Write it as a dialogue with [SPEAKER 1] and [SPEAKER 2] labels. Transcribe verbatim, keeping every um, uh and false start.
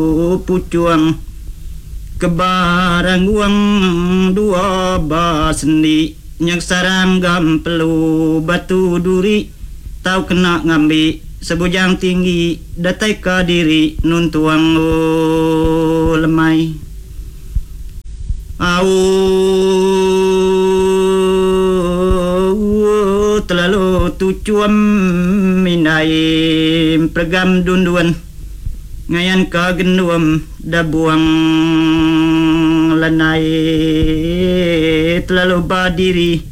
[SPEAKER 1] pucuang kebarang uang dua basendi nyak sarang gam pelu batu duri tau kena ngambil sebujang tinggi datai ka diri nun tuang oh, lemai au terlalu tucuam minai pergam dunduan ngayan ka genuam da buang lanai terlalu badiri